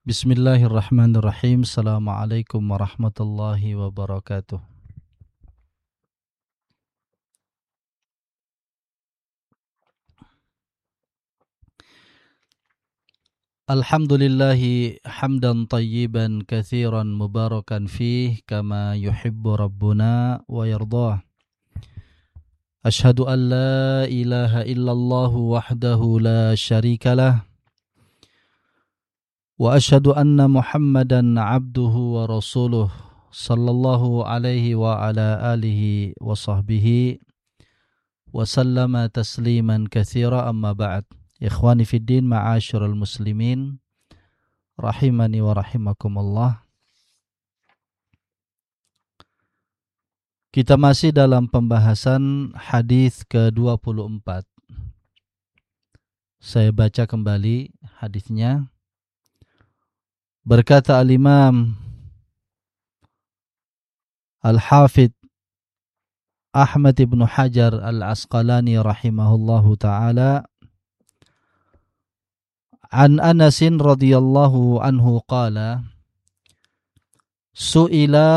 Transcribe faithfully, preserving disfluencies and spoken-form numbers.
Bismillahirrahmanirrahim. Assalamualaikum warahmatullahi wabarakatuh. Alhamdulillahi hamdan tayyiban kathiran mubarakan fih kama yuhibbu rabbuna wa yardah. Ashhadu an la ilaha illallah wahdahu la syarika lah. Wa ashhadu anna Muhammadan abduhu wa rasuluh sallallahu alaihi wa ala alihi wa sahbihi wa sallama tasliman katsira amma ba'd. Ikhwani fid din, ma'asyiral muslimin, rahimani wa rahimakumullah. Kita masih dalam pembahasan hadis ke dua puluh empat. Saya baca kembali hadisnya. Berkata al-Imam Al-Hafidh Ahmad ibn Hajar al-Asqalani rahimahullahu ta'ala, an Anasin radhiyallahu anhu qala, su'ila